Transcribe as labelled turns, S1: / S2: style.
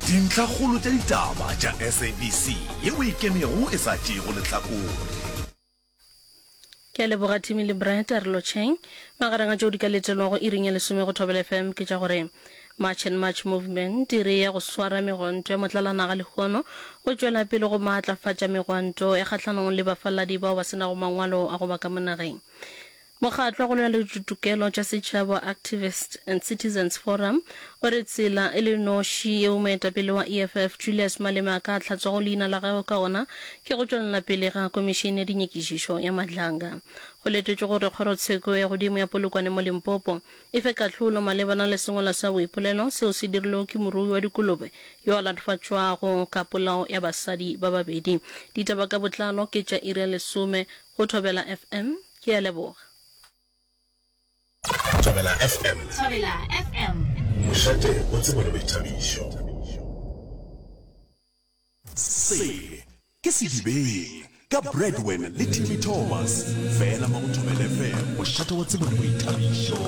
S1: dintlha kgolo tša ditaba tša SABC yeo e kemego e sa tšego lehlakore.
S2: Ke leboga Timi le Bright a re lotšheng magareng a tšeo di ka letelwago e ring ya lesome go Thobela FM ke tša gore March and March movement re ya go swara megonto ya motlalanaga lekgono go tšwela pele go maatlafatša megwanto ya kgahlanong le bafaladi bao ba senago mangwalo a go ba ka monageng. Mokgatlo go le ditokelo tša setšhaba Activists and Citizens Forum o re tsela e le noši yeo moetapele wa EFF Julius Malema ka hlatswa go leina la gagwe ka ona ke go tšwelela pele ga komišene ya dinyekišišo ya Madlanga. Go letetšwe gore kgorotsheko ya godimo ya Polokwane mo Limpopo e fe kahlolo malebana le sengwala sa boipolelo seo se dirilego ke morui wa dikolobe yo a latofatšwago ka polao ya basadi ba babedi. Ditaba ka botlalo ke tša iri ya lesome go Thobela FM. Ke a leboga.
S1: Thobela FM.
S3: Thobela FM.
S1: Mošate o tsebo le boithabišo. Se ke sedibeng ka Breadwin le Timmy Thomas fela mo Thobela FM mošate o tsebo le boithabišo.